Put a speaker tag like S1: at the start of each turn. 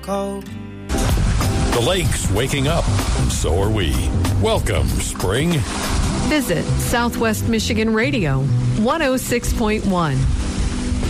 S1: cold.
S2: The lake's waking up, and so are we. Welcome, spring.
S3: Visit Southwest Michigan Radio, 106.1.